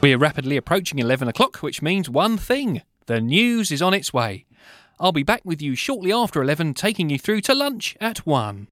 We're rapidly approaching 11 o'clock, which means one thing. The news is on its way. I'll be back with you shortly after 11, taking you through to lunch at 1.